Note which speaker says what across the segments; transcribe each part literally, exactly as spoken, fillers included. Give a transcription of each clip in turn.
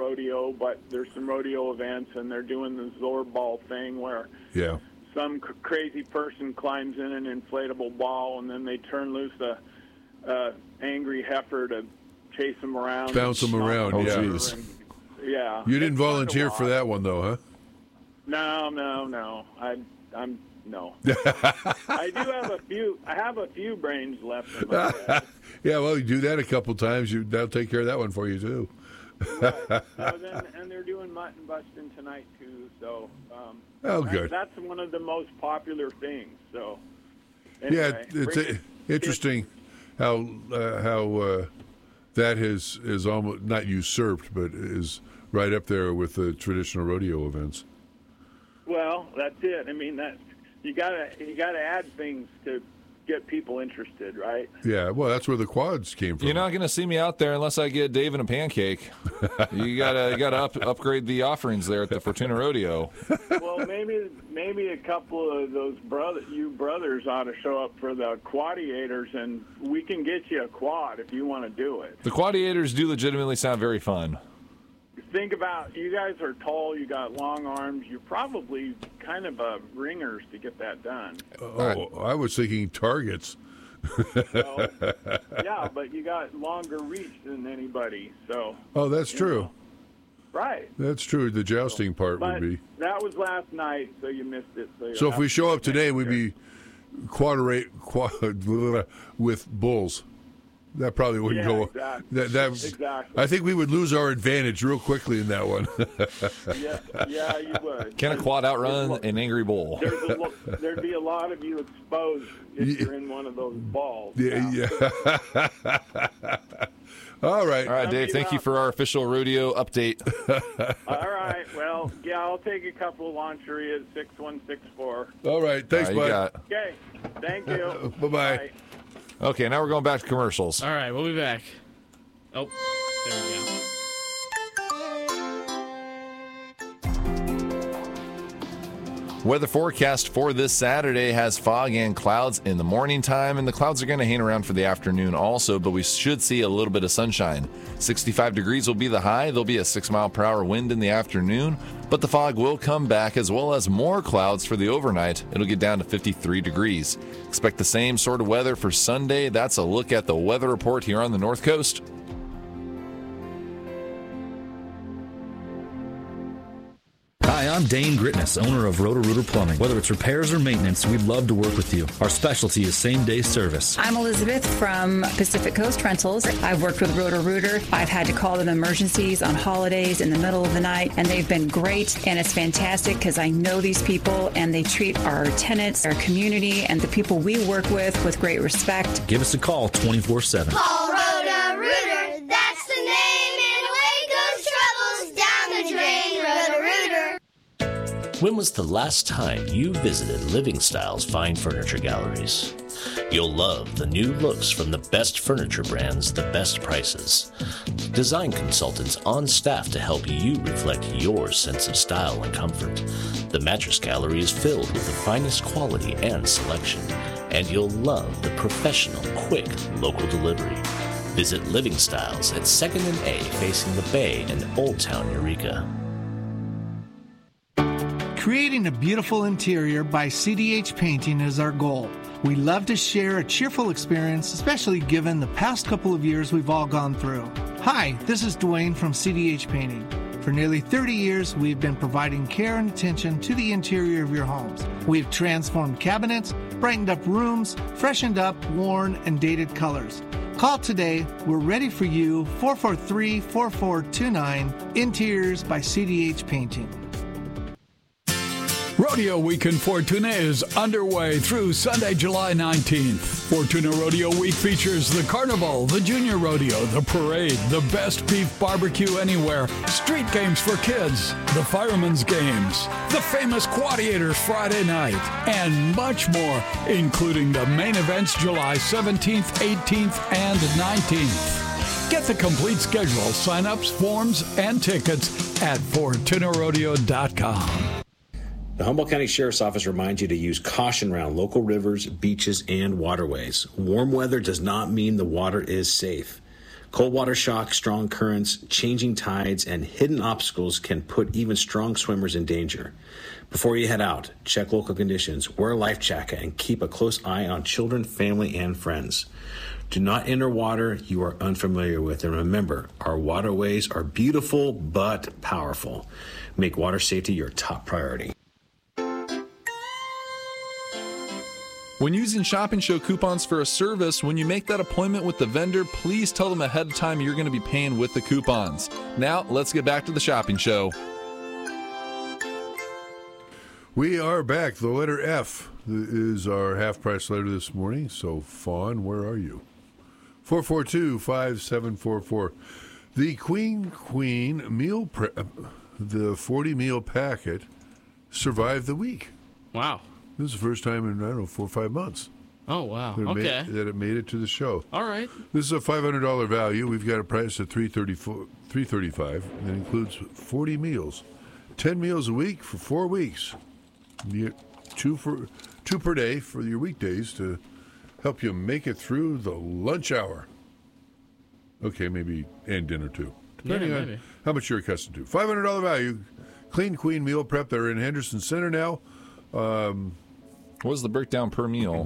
Speaker 1: rodeo, but there's some rodeo events, and they're doing the Zorb ball thing where
Speaker 2: Yeah.
Speaker 1: some c- crazy person climbs in an inflatable ball, and then they turn loose a, a angry heifer to chase them around.
Speaker 2: Bounce them around,
Speaker 1: and-
Speaker 2: yeah.
Speaker 1: and- yeah.
Speaker 2: You didn't
Speaker 1: It's fun to
Speaker 2: volunteer for
Speaker 1: watch.
Speaker 2: that one, though, huh?
Speaker 1: No, no, no. I, I'm no. I do have a few. I have a few brains left in my head.
Speaker 2: Yeah, well, you do that a couple times, you that'll take care of that one for you, too.
Speaker 1: Right. So then, and they're doing mutton busting tonight too. So um,
Speaker 2: Oh,
Speaker 1: that-
Speaker 2: good.
Speaker 1: That's one of the most popular things. So
Speaker 2: Yeah,
Speaker 1: anyway,
Speaker 2: it's
Speaker 1: bring
Speaker 2: uh,
Speaker 1: it-
Speaker 2: interesting how uh, how uh, that has is almost not usurped, but is right up there with the traditional rodeo events.
Speaker 1: Well, that's it. I mean, that you gotta you gotta add things to get people interested, right?
Speaker 2: Yeah, well, that's where the quads came from.
Speaker 3: You're not going to see me out there unless I get Dave and a pancake. You gotta you gotta up, upgrade the offerings there at the Fortuna Rodeo.
Speaker 1: Well, maybe maybe a couple of those brother you brothers ought to show up for the quadiators, and we can get you a quad if you want to do it.
Speaker 3: The quadiators do legitimately sound very fun.
Speaker 1: Think about, you guys are tall, you got long arms, you're probably kind of uh, ringers to get that done.
Speaker 2: Oh, I was thinking targets.
Speaker 1: So, yeah, but you got longer reach than anybody, so.
Speaker 2: Oh, that's
Speaker 1: you
Speaker 2: true.
Speaker 1: know. Right.
Speaker 2: That's true. The jousting part
Speaker 1: But
Speaker 2: would be.
Speaker 1: that was last night, so you missed it. So, you'll
Speaker 2: So if
Speaker 1: have
Speaker 2: we
Speaker 1: to
Speaker 2: show
Speaker 1: do
Speaker 2: up
Speaker 1: it
Speaker 2: today,
Speaker 1: next
Speaker 2: we'd
Speaker 1: year.
Speaker 2: be quadrate quad, with bulls. That probably wouldn't
Speaker 1: Yeah,
Speaker 2: go.
Speaker 1: exactly.
Speaker 2: That, that,
Speaker 1: Exactly.
Speaker 2: I think we would lose our advantage real quickly in that one.
Speaker 1: Yeah, yeah, you would.
Speaker 3: Can a quad outrun an angry bull?
Speaker 1: There's a lo- there'd be a lot of you exposed if
Speaker 2: Yeah.
Speaker 1: you're in one of those balls.
Speaker 2: yeah, yeah. All right.
Speaker 3: All right, Dave, thank you for our official rodeo update.
Speaker 1: All right. Well, yeah, I'll take a couple of launcheria at six one six four.
Speaker 2: All right. Thanks,
Speaker 3: All right, you
Speaker 2: bud.
Speaker 3: got-
Speaker 1: Okay. Thank you.
Speaker 2: Bye-bye.
Speaker 1: Bye.
Speaker 3: Okay, now we're going back to commercials.
Speaker 4: All right, we'll be back. Oh, there we go.
Speaker 3: Weather forecast for this Saturday has fog and clouds in the morning time, and the clouds are going to hang around for the afternoon also, but we should see a little bit of sunshine. sixty-five degrees will be the high. There'll be a six mile per hour wind in the afternoon, but the fog will come back as well as more clouds for the overnight. It'll get down to fifty-three degrees. Expect the same sort of weather for Sunday. That's a look at the weather report here on the North Coast.
Speaker 5: Hi, I'm Dane Gritness, owner of Roto-Rooter Plumbing. Whether it's repairs or maintenance, we'd love to work with you. Our specialty is same-day service.
Speaker 6: I'm Elizabeth from Pacific Coast Rentals. I've worked with Roto-Rooter. I've had to call them emergencies on holidays in the middle of the night, and they've been great, and it's fantastic because I know these people, and they treat our tenants, our community, and the people we work with with great respect.
Speaker 5: Give us a call twenty-four seven.
Speaker 7: Call Roto-Rooter. That's the name, and away goes troubles down the drain. Roto-Rooter.
Speaker 8: When was the last time you visited Living Styles Fine Furniture Galleries? You'll love the new looks from the best furniture brands, the best prices. Design consultants on staff to help you reflect your sense of style and comfort. The Mattress Gallery is filled with the finest quality and selection, and you'll love the professional, quick, local delivery. Visit Living Styles at second and A facing the Bay in Old Town, Eureka.
Speaker 9: Creating a beautiful interior by C D H Painting is our goal. We love to share a cheerful experience, especially given the past couple of years we've all gone through. Hi, this is Dwayne from C D H Painting. For nearly thirty years, we've been providing care and attention to the interior of your homes. We've transformed cabinets, brightened up rooms, freshened up worn and dated colors. Call today. We're ready for you. four four three, four four two nine. Interiors by C D H Painting.
Speaker 10: Rodeo Week in Fortuna is underway through Sunday, July nineteenth. Fortuna Rodeo Week features the Carnival, the Junior Rodeo, the Parade, the Best Beef Barbecue Anywhere, street games for kids, the Fireman's Games, the famous Quadiators Friday night, and much more, including the main events July seventeenth, eighteenth, and nineteenth. Get the complete schedule, sign-ups, forms, and tickets at Fortuna Rodeo dot com.
Speaker 11: The Humboldt County Sheriff's Office reminds you to use caution around local rivers, beaches, and waterways. Warm weather does not mean the water is safe. Cold water shock, strong currents, changing tides, and hidden obstacles can put even strong swimmers in danger. Before you head out, check local conditions, wear a life jacket, and keep a close eye on children, family, and friends. Do not enter water you are unfamiliar with, and remember, our waterways are beautiful but powerful. Make water safety your top priority.
Speaker 3: When using Shop and Show coupons for a service, when you make that appointment with the vendor, please tell them ahead of time you're going to be paying with the coupons. Now, let's get back to the Shopping Show.
Speaker 2: We are back. The letter F is our half-price letter this morning. So, Fawn, where are you? four four two, five seven four four. The Queen Queen meal prep, the forty meal packet, survived the week.
Speaker 4: Wow.
Speaker 2: This is the first time in, I don't know, four or five months.
Speaker 4: Oh, wow.
Speaker 2: That it
Speaker 4: Okay.
Speaker 2: Made, that it made it to the show.
Speaker 4: All right.
Speaker 2: This is a five hundred dollars value. We've got a price at three hundred thirty-five dollars. That includes forty meals. ten meals a week for four weeks. You get two, for, two per day for your weekdays to help you make it through the lunch hour. Okay, maybe, and dinner too. Depending
Speaker 4: Yeah,
Speaker 2: on
Speaker 4: maybe.
Speaker 2: how much you're accustomed to. five hundred dollars value. Clean Queen Meal Prep. They're in Henderson Center now. Um,
Speaker 3: what was the breakdown per meal?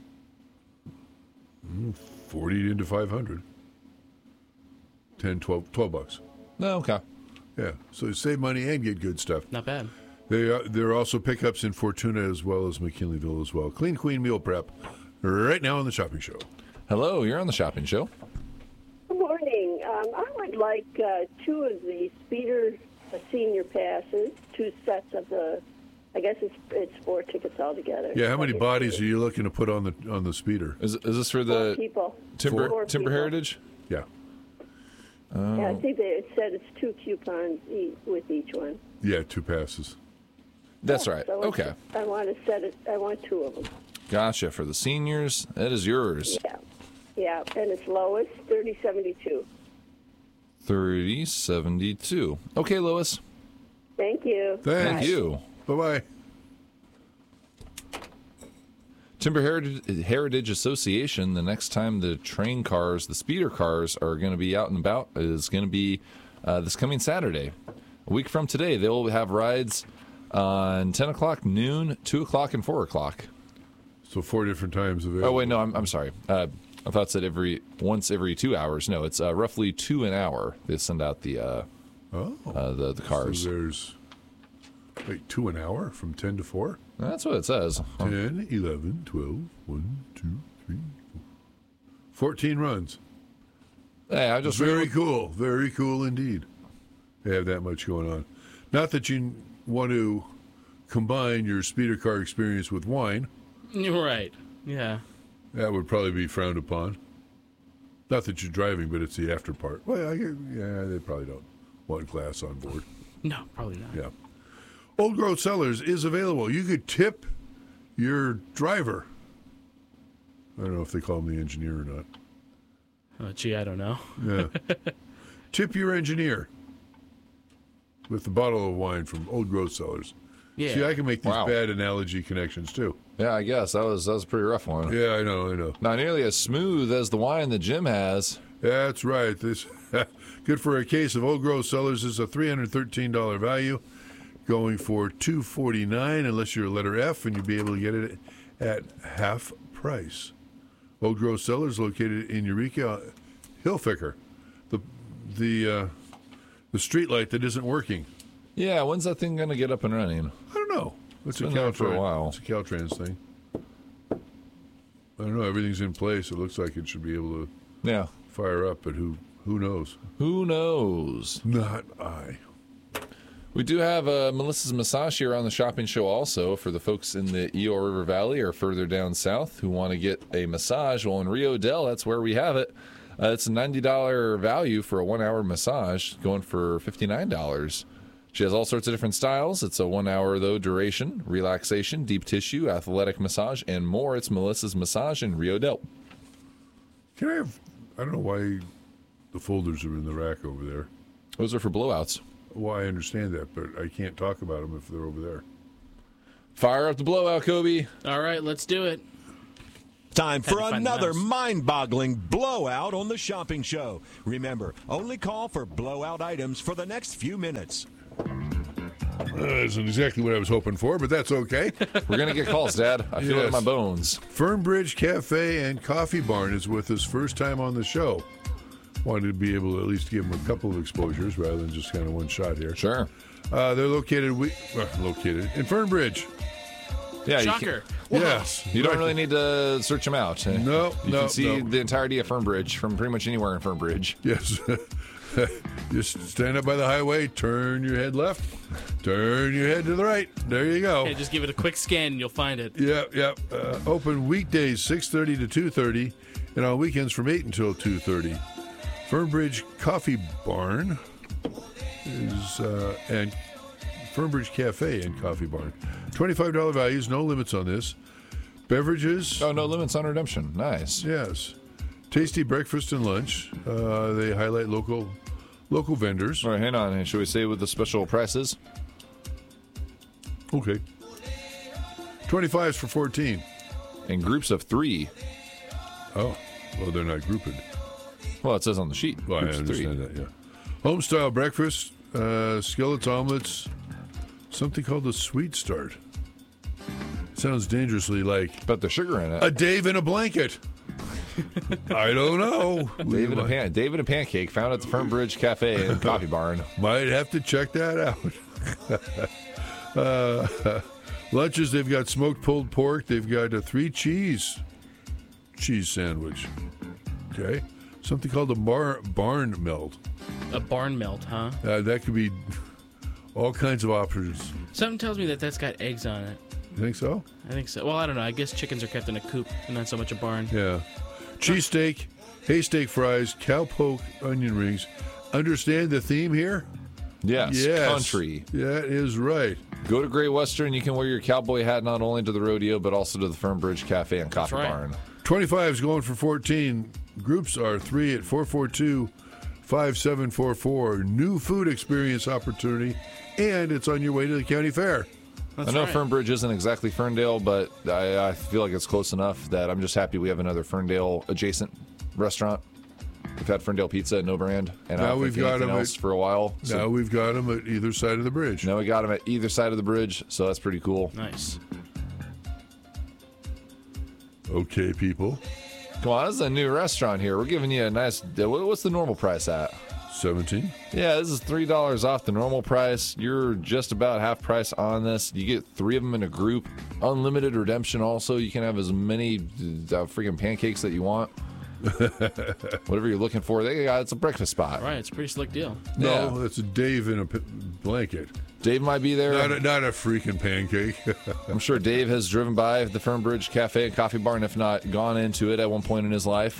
Speaker 2: forty into five hundred. ten, twelve, twelve bucks.
Speaker 3: No, okay.
Speaker 2: Yeah, so you save money and get good stuff.
Speaker 4: Not bad.
Speaker 2: They are, there are also pickups in Fortuna as well as McKinleyville as well. Clean Queen Meal Prep right now on the Shopping Show.
Speaker 3: Hello, you're on the Shopping Show.
Speaker 12: Good morning. Um, I would like uh, two of the Speeder uh, senior passes, two sets of the, I guess it's it's four tickets altogether.
Speaker 2: Yeah, how many bodies are you looking to put on the on the speeder?
Speaker 3: Is is this for
Speaker 12: Four
Speaker 3: the
Speaker 12: people.
Speaker 3: Timber
Speaker 12: Four
Speaker 3: Timber
Speaker 12: people.
Speaker 3: Heritage?
Speaker 2: Yeah.
Speaker 3: Uh,
Speaker 12: Yeah, I think they it said it's two coupons e- with each one.
Speaker 2: Yeah, two passes.
Speaker 3: That's right.
Speaker 12: So I want
Speaker 3: Okay.
Speaker 12: to- I want to set it. I want two of them.
Speaker 3: Gotcha. For the seniors, that is yours.
Speaker 12: Yeah, yeah, and it's Lois, thirty seventy-two.
Speaker 3: thirty seventy-two. Okay, Lois.
Speaker 12: Thank you.
Speaker 3: Thank
Speaker 12: Bye.
Speaker 3: you.
Speaker 2: Bye-bye.
Speaker 3: Timber Heritage, Heritage Association, the next time the train cars, the speeder cars, are going to be out and about is going to be uh, this coming Saturday. A week from today, they'll have rides on ten o'clock, noon, two o'clock, and four o'clock.
Speaker 2: So four different times available.
Speaker 3: Oh, wait, no, I'm, I'm sorry. Uh, I thought it said every, once every two hours. No, it's uh, roughly two an hour. They send out the, uh,
Speaker 2: oh.
Speaker 3: uh, the, the cars.
Speaker 2: So there's, wait, two an hour from ten to four?
Speaker 3: That's what it says.
Speaker 2: ten, eleven, twelve, one, two, three, four. fourteen runs.
Speaker 3: Hey, I just
Speaker 2: Very cool. Very cool indeed. They have that much going on. Not that you want to combine your speeder car experience with wine.
Speaker 4: You're right. Yeah.
Speaker 2: That would probably be frowned upon. Not that you're driving, but it's the after part. Well, I, yeah, they probably don't want glass on board.
Speaker 4: No, probably not.
Speaker 2: Yeah. Old Growth Cellars is available. You could tip your driver. I don't know if they call him the engineer or not.
Speaker 4: Oh, gee, I don't know.
Speaker 2: Yeah. Tip your engineer with a bottle of wine from Old Growth Cellars.
Speaker 4: Yeah.
Speaker 2: See, I can make these
Speaker 3: Wow.
Speaker 2: bad analogy connections too.
Speaker 3: Yeah, I guess that was that was a pretty rough one.
Speaker 2: Yeah, I know, I know.
Speaker 3: Not nearly as smooth as the wine that Jim has.
Speaker 2: That's right. This good for a case of Old Growth Cellars is a three hundred thirteen dollars value, going for two hundred forty-nine dollars unless you're a letter F, and you'll be able to get it at half price. Old Growth Cellars located in Eureka, Hillficker. The the uh, the street light that isn't working.
Speaker 3: Yeah, when's that thing going to get up and running?
Speaker 2: I don't know. It's,
Speaker 3: It's
Speaker 2: a
Speaker 3: been there for a
Speaker 2: Caltrans.
Speaker 3: while.
Speaker 2: It's a Caltrans thing. I don't know. Everything's in place. It looks like it should be able to
Speaker 3: Yeah.
Speaker 2: fire up, but who who knows?
Speaker 3: Who knows?
Speaker 2: Not I.
Speaker 3: We do have uh, Melissa's Massage here on the Shopping Show also for the folks in the Eeyore River Valley or further down south who want to get a massage. Well, in Rio Dell, that's where we have it. Uh, it's a ninety dollars value for a one-hour massage, going for fifty-nine dollars. She has all sorts of different styles. It's a one-hour, though, duration, relaxation, deep tissue, athletic massage, and more. It's Melissa's Massage in Rio Dell.
Speaker 2: Can I have? I don't know why the folders are in the rack over there.
Speaker 3: Those are for blowouts.
Speaker 2: Well, I understand that, but I can't talk about them if they're over there.
Speaker 3: Fire up the blowout, Kobe.
Speaker 4: All right, let's do it.
Speaker 13: Time for
Speaker 4: Had to find the
Speaker 13: another
Speaker 4: mouse.
Speaker 13: mind-boggling blowout on the shopping show. Remember, only call for blowout items for the next few minutes.
Speaker 2: Uh, that isn't exactly what I was hoping for, but that's okay.
Speaker 3: We're going to get calls, Dad. I feel it in my bones.
Speaker 2: Fernbridge Cafe and Coffee Barn is with us first time on the show. Wanted to be able to at least give them a couple of exposures rather than just kind of one shot here.
Speaker 3: Sure.
Speaker 2: Uh, they're located we, uh, located in Fernbridge.
Speaker 3: Yeah,
Speaker 4: Shocker.
Speaker 3: You
Speaker 2: Yes.
Speaker 3: You don't
Speaker 2: Right.
Speaker 3: really need to search them out.
Speaker 2: No,
Speaker 3: You
Speaker 2: no,
Speaker 3: can see
Speaker 2: no.
Speaker 3: the entirety of Fernbridge from pretty much anywhere in Fernbridge.
Speaker 2: Yes. Just stand up by the highway, turn your head left, turn your head to the right. There you go.
Speaker 4: Okay, just give it a quick scan and you'll find it.
Speaker 2: Yep, yep. Uh, open weekdays six thirty to two thirty, and on weekends from eight until two thirty. Fernbridge Coffee Barn is uh, and Fernbridge Cafe and Coffee Barn. twenty-five dollars values, no limits on this. Beverages.
Speaker 3: Oh, no limits on redemption. Nice.
Speaker 2: Yes. Tasty breakfast and lunch. Uh, they highlight local local vendors.
Speaker 3: All right, hang on. Should we say what the special price is?
Speaker 2: Okay. twenty-fives for fourteen.
Speaker 3: In groups of three.
Speaker 2: Oh, well, they're not grouped.
Speaker 3: Well, it says on the sheet.
Speaker 2: Well, I
Speaker 3: Groups of three.
Speaker 2: understand that, yeah. Home style breakfast, uh, skillets, omelets, something called the Sweet Start. Sounds dangerously like.
Speaker 3: But the sugar in it.
Speaker 2: A Dave in a blanket. I don't know.
Speaker 3: Dave and, a pan- Dave and a pancake found at the Fernbridge Cafe and Coffee Barn.
Speaker 2: Might have to check that out. uh, lunches, they've got smoked pulled pork. They've got a three cheese cheese sandwich. Okay. Something called a bar- barn melt.
Speaker 4: A barn melt, huh?
Speaker 2: Uh, that could be all kinds of options.
Speaker 4: Something tells me that that's got eggs on it.
Speaker 2: You think so?
Speaker 4: I think so. Well, I don't know. I guess chickens are kept in a coop and not so much a barn.
Speaker 2: Yeah. Cheesesteak, haysteak fries, cowpoke onion rings. Understand the theme here?
Speaker 3: Yes,
Speaker 2: Yes.
Speaker 3: country.
Speaker 2: That is right.
Speaker 3: Go to Great Western. You can wear your cowboy hat not only to the rodeo, but also to the Fernbridge Cafe and Coffee
Speaker 4: right.
Speaker 3: Barn.
Speaker 2: twenty-five's going for fourteen. Groups are three at four four two, five seven four four. New food experience opportunity, and it's on your way to the county fair.
Speaker 4: That's
Speaker 3: I know
Speaker 4: right.
Speaker 3: Fernbridge isn't exactly Ferndale, but I, I feel like it's close enough that I'm just happy we have another Ferndale adjacent restaurant. We've had Ferndale Pizza at No Brand, and I
Speaker 2: Now
Speaker 3: don't
Speaker 2: we've
Speaker 3: think
Speaker 2: got
Speaker 3: anything
Speaker 2: them
Speaker 3: else
Speaker 2: at-
Speaker 3: for a while. So
Speaker 2: Now we've got them at either side of the bridge.
Speaker 3: now we got them at either side of the bridge, so that's pretty cool.
Speaker 4: Nice.
Speaker 2: Okay, people.
Speaker 3: Come on, this is a new restaurant here. We're giving you a nice. What's the normal price at?
Speaker 2: seventeen.
Speaker 3: Yeah, this is three dollars off the normal price. You're just about half price on this. You get three of them in a group. Unlimited redemption also. You can have as many uh, freaking pancakes that you want. Whatever you're looking for. They got, it's a breakfast spot.
Speaker 4: All right, it's a pretty slick deal.
Speaker 2: No,
Speaker 3: Yeah.
Speaker 2: that's a Dave in a p- blanket.
Speaker 3: Dave might be there.
Speaker 2: Not a, not a freaking pancake.
Speaker 3: I'm sure Dave has driven by the Fernbridge Cafe and Coffee Barn, if not gone into it at one point in his life.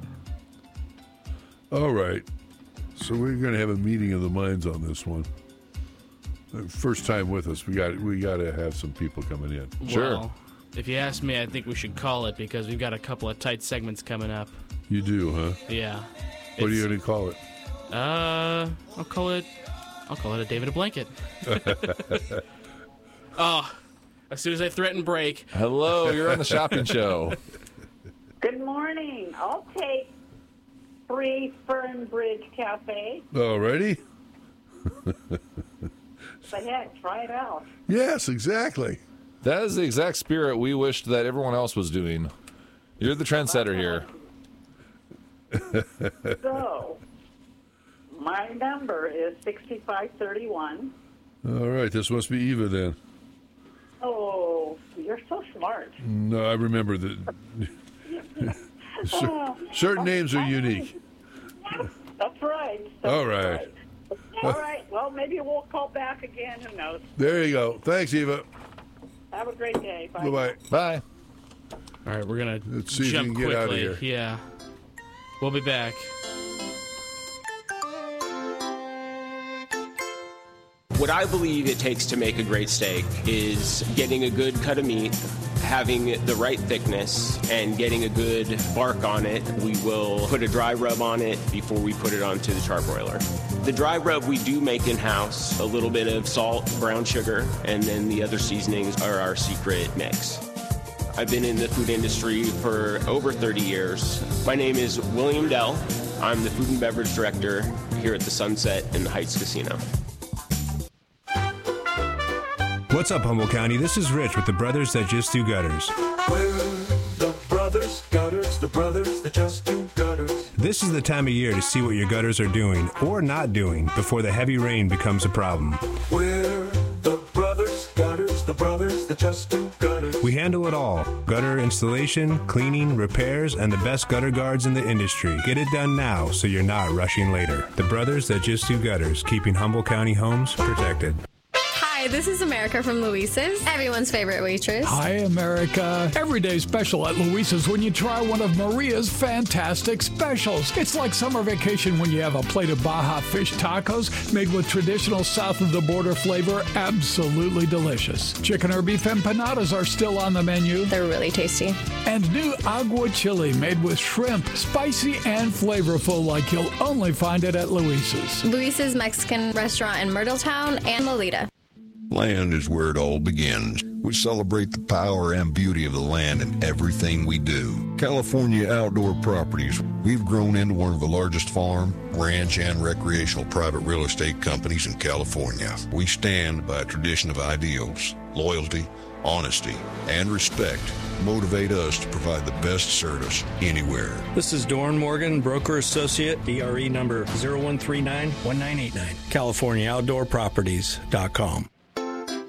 Speaker 2: All right. So we're going to have a meeting of the minds on this one. Uh, First time with us. We got we got to have some people coming in.
Speaker 4: Well, if you ask me, I think we should call it because we've got a couple of tight segments coming up.
Speaker 2: You do, huh?
Speaker 4: Yeah.
Speaker 2: What are you
Speaker 4: It's-
Speaker 2: going to call it?
Speaker 4: Uh, I'll call it. I'll call it a David a blanket. Oh, as soon as I threaten break.
Speaker 3: Hello, you're on the shopping show.
Speaker 14: Good morning. I'll take three Fernbridge Cafe.
Speaker 2: All righty.
Speaker 14: But heck, try it out.
Speaker 2: Yes, exactly.
Speaker 3: That is the exact spirit we wished that everyone else was doing. You're the trendsetter here.
Speaker 14: So, my number is sixty-five thirty-one.
Speaker 2: All right. This must be Eva then.
Speaker 14: Oh, you're so smart.
Speaker 2: No, I remember that. Cer-
Speaker 14: Oh,
Speaker 2: certain names are unique.
Speaker 14: That's right. That's
Speaker 2: All right.
Speaker 14: All right. Well, maybe we'll call back again. Who knows?
Speaker 2: There you go. Thanks, Eva.
Speaker 14: Have a great day. Bye.
Speaker 2: Bye-bye.
Speaker 3: Bye.
Speaker 4: All right, we're gonna
Speaker 2: Let's see if we
Speaker 4: jump
Speaker 2: can get
Speaker 4: quickly.
Speaker 2: out of here.
Speaker 4: Yeah, we'll be back.
Speaker 15: What I believe it takes to make a great steak is getting a good cut of meat, having the right thickness, and getting a good bark on it. We will put a dry rub on it before we put it onto the charbroiler. The dry rub we do make in-house, a little bit of salt, brown sugar, and then the other seasonings are our secret mix. I've been in the food industry for over thirty years. My name is William Dell. I'm the food and beverage director here at the Sunset in the Heights Casino.
Speaker 16: What's up, Humboldt County? This is Rich with the Brothers That Just Do Gutters.
Speaker 17: We're the Brothers Gutters, the Brothers That Just Do Gutters.
Speaker 16: This is the time of year to see what your gutters are doing or not doing before the heavy rain becomes a problem.
Speaker 17: We're the Brothers Gutters, the Brothers That Just Do Gutters.
Speaker 16: We handle it all. Gutter installation, cleaning, repairs, and the best gutter guards in the industry. Get it done now so you're not rushing later. The Brothers That Just Do Gutters, keeping Humboldt County homes protected.
Speaker 18: Hi, this is America from Luisa's, everyone's favorite waitress.
Speaker 10: Hi, America. Everyday special at Luisa's when you try one of Maria's fantastic specials. It's like summer vacation when you have a plate of Baja fish tacos made with traditional south-of-the-border flavor. Absolutely delicious. Chicken or beef empanadas are still on the menu.
Speaker 18: They're really tasty.
Speaker 10: And new agua chili made with shrimp, spicy and flavorful like you'll only find it at Luisa's.
Speaker 18: Luisa's Mexican restaurant in Myrtletown and Lolita.
Speaker 19: Land is where it all begins. We celebrate the power and beauty of the land in everything we do. California Outdoor Properties. We've grown into one of the largest farm, ranch, and recreational private real estate companies in California. We stand by a tradition of ideals, loyalty, honesty, and respect motivate us to provide the best service anywhere.
Speaker 20: This is Dorn Morgan, broker associate, D R E number zero one three nine one nine eight nine, California Outdoor Properties dot com.